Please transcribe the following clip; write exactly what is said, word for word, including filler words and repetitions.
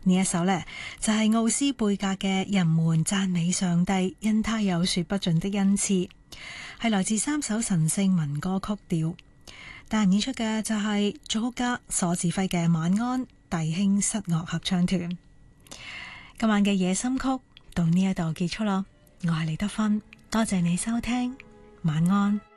呢一首呢，就係奧斯貝格嘅《人們讚美上帝，因他有說不盡的恩賜》，係來自三首神聖民歌曲調。但演出嘅就係作曲家所指揮嘅晚安弟兄室樂合唱團。今晚嘅夜心曲到呢一度結束咯，我係李德芬，多謝你收聽，晚安。